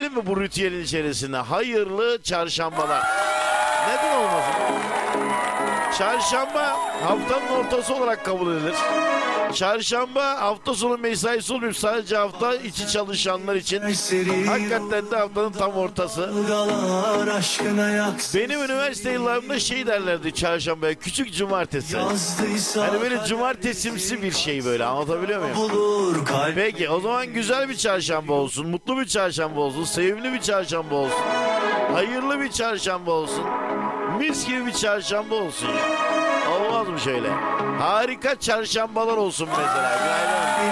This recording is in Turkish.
girelim mi bu ritüelin içerisine? Hayırlı çarşambalar. Neden olmasın? Çarşamba haftanın ortası olarak kabul edilir. Çarşamba hafta sonu mesaisi olmuyor. Sadece hafta içi çalışanlar için. Hakikaten de haftanın tam ortası. Benim üniversite yıllarımda şey derlerdi çarşambaya, küçük cumartesi. Hani böyle cumartesimsi bir şey böyle, anlatabiliyor muyum? Peki o zaman güzel bir çarşamba olsun, mutlu bir çarşamba olsun, sevimli bir çarşamba olsun, hayırlı bir çarşamba olsun, mis gibi bir çarşamba olsun ya. Olmaz mı şöyle? Harika çarşambalar olsun mesela. Günaydın.